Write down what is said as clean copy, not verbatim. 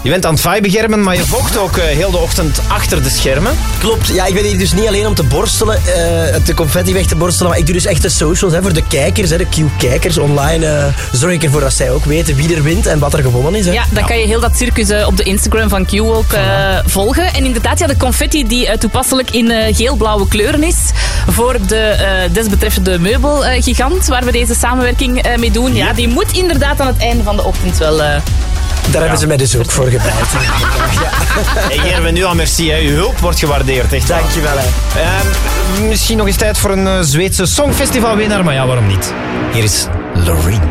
Je bent aan het viben, Germen, maar je vocht ook heel de ochtend achter de schermen. Klopt, ja, ik ben hier dus niet alleen om te borstelen, de confetti weg te borstelen, maar ik doe dus echt de socials voor de kijkers, de Q-kijkers online. Zorg ik ervoor dat zij ook weten wie er wint en wat er gewonnen is. Hè. Ja, dan kan je heel dat circus op de Instagram van Q ook volgen. En inderdaad, ja, de confetti die toepasselijk in geel-blauwe kleuren is voor de desbetreffende meubelgigant waar we deze samenwerking mee doen. Ja, die moet inderdaad aan het einde van de ochtend wel... Daar hebben ze mij dus ook voor gebeld. Hey, Germen, nu al merci. Hè. Uw hulp wordt gewaardeerd. Echt. Dankjewel. Misschien nog eens tijd voor een Zweedse songfestivalwinnaar, maar ja, waarom niet? Hier is Loreen.